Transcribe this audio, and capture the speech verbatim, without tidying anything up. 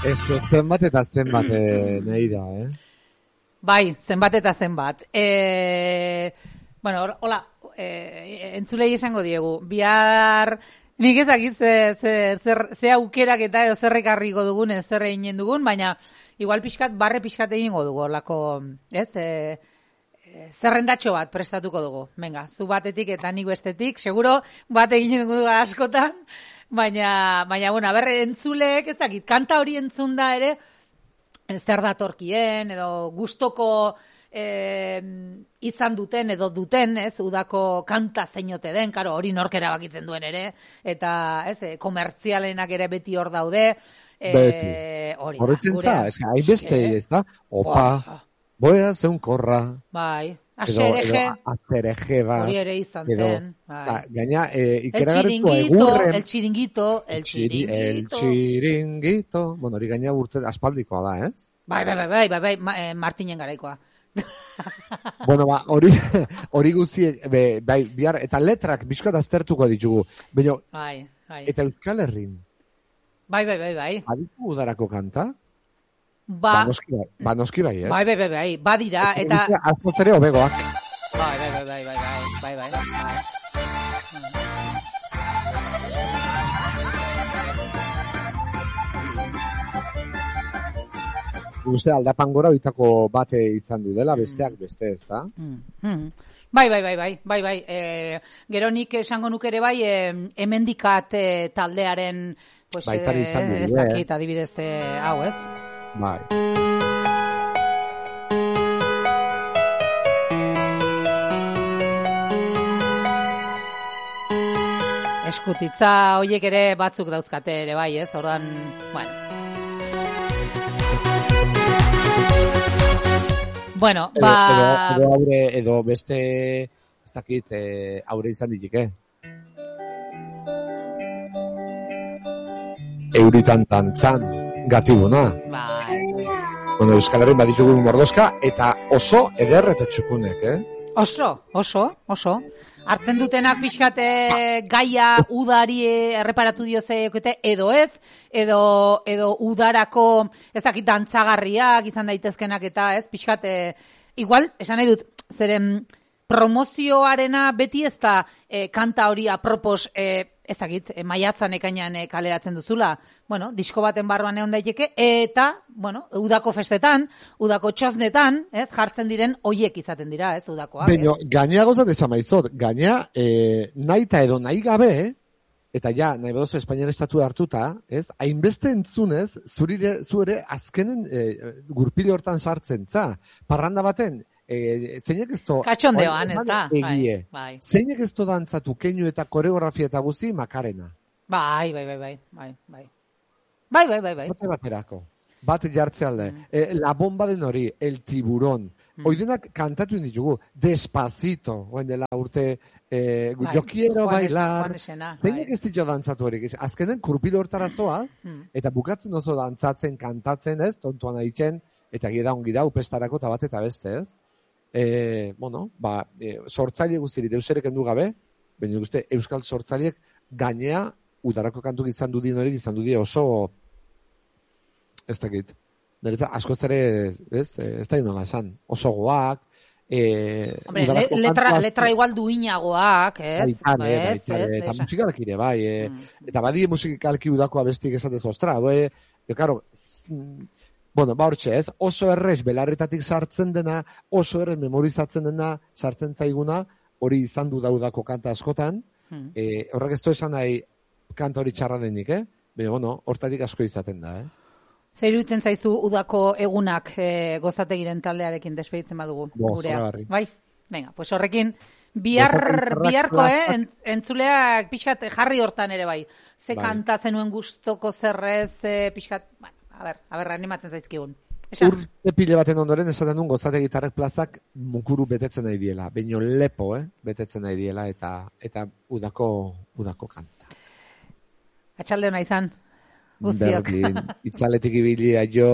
Ez que zenbat eta zenbat eh, nahi da, eh? Bai, zenbat eta zenbat. E, bueno, hola, e, entzulei esango diegu. Bihar, nik ezakiz ze, ze, zer, ze aukerak eta edo zerrekarriko dugun, ez zerre inen dugun, baina igual pixkat, barre pixkat egingo dugu, olako, ez? E, e, zerrendatxo bat prestatuko dugu. Venga, zu batetik eta nik bestetik, seguro bat egin dugu askotan, baina, baina, bueno, berre entzulek, ezakit, kanta hori entzun da ere, zer datorkien, edo gustoko eh, izan duten, edo duten, ez, udako kanta zeinote den, karo, hori nork erabakitzen duen ere, eta, ez, komertzialenak ere beti hor daude, eh, beti. Hori horretzen za, ez hain beste, ez da, opa, boea zeun korra. Bai. Asereje, asereje ba, hori ere izan edo, zen. Bai. Ta, gaina, e, el chiringuito, el chiringuito, el chiringuito. El chiringuito. Bueno, hori gaina urte aspaldikoa da, ez? Bai, bai, bai, bai, bai, bai, ma, eh, Martinen garaikoa. Bueno, ba, hori, hori guztiek, bai, bihar, eta letrak bizkat aztertuko ditugu. Baina, bai, bai. Eta Euskal Herrin. Bai, bai, bai, bai. Aditu udarako kanta? Ba, ba, noski bai, ba, noski bai, eh? Bai, bai, bai, bai, badira, eta... Azko zere hobegoak. Bai, bai, bai, bai, bai, bai, bai, bai, bai. Uste aldapan gora bitako bate izan du dela, besteak beste, ez da? Mm, mm. Bai, bai, bai, bai, bai, bai. E, gero nik esango nuke ere bai, e, hemendikat e, taldearen, pues, baitari izan du, ez dakit, adibidez, e, hau, ez? Bai. Eskutitza hoiek ere batzuk dauzkate ere bai, ez? Ordan, bueno. Bueno, ba... Edo, edo, aure, edo beste, ez dakit, eh, aure izan ditike. Euritan tantzan, gatibuna. Bai. Bueno, Euskal Herrin baditugu mordoska, eta oso eder eta txukunek, eh? Oso, oso, oso. Hartzen dutenak pixkate gaia udari erreparatu diozekete, edo ez, edo, edo udarako ez dakit dantzagarriak izan daitezkenak eta ez, pixkate, igual, esan nahi dut, zeren promozioarena beti ez da e, kanta hori apropos, e, ez dakit, e, maiatzan ekainan e, kaleratzen duzula, bueno, disko baten barruan egon daiteke, eta, bueno, udako festetan, udako txosnetan, ez, jartzen diren hoiek izaten dira, ez, udakoak. Baina, gaina gozat esan maizot, gaina, e, nahi eta edo nahi gabe, eta ja, nahi bedozu Espainian estatu hartuta, ez, hainbeste entzunez, zurire, zuere azkenen e, gurpile hortan sartzen, za, parranda baten, E, zeinek ez to... Katxondeoan, ez da? Egie. Bai, bai. Zeinek ez to dantzatu keinu eta koreografia eta guzti Makarena. Bai, bai, bai, bai, bai, bai. Bai, bai, bai, bai. Bate baterako. Bat jartze alde. Mm. E, la bomba den hori, el tiburón. Mm. Oidenak kantatu ditugu, despacito, oen dela urte, e, bai. Yo quiero bailar. Zeinek ez ditu dantzatu horiek. Azkenen kurpilo hortara zoa, mm. eta bukatzen oso dantzatzen, kantatzen, ez, tontuan aitzen, eta gira ongi da, upestarako eta bat eta beste, ez? E, bueno, ba, e, sortzaile guztirik deuserek endu gabe, baina guzti, euskal sortzaileek gainea udarako kantuk izan du din horiek izan du die oso ez dakit. Niretza, asko ez ere, ez, ez da inola esan, oso goak, e, hombre, le, letra, kantuak, letra igual duinagoak, ez? Baitare, ez, baitare, ez, eta musikalak ire, bai, e, mm. eta badie musikalki udako abestik esatez ostra, doe, e, karo, bueno, ba hortxe ez, oso errez belarretatik sartzen dena, oso errez memorizatzen dena, sartzen zaiguna, hori izan du daudako kanta askotan, hmm. e, horrek ez du esan nahi kanta hori txarra denik, eh? Baina, bueno, hortatik asko izaten da, eh? Zer iruditzen zaizu udako egunak e, gozategiren taldearekin despeditzen badugu, Bo, gurea. Bai? Venga, pues horrekin, bihar, biharko, eh? Entzuleak pixkat jarri hortan ere bai. Ze bai. Kanta zenuen gustoko zerrez, e, pixkat, bueno, A ber, a ber, animatzen zaizkigun. Esan. Urte pile baten ondoren esaten duen gozate gitarrek plazak mukuru betetzen nahi diela. Baino lepo, eh? Betetzen nahi diela eta eta udako udako kanta. Atxalde hona izan. Guztiok. Berdin, itzaletik ibilia jo.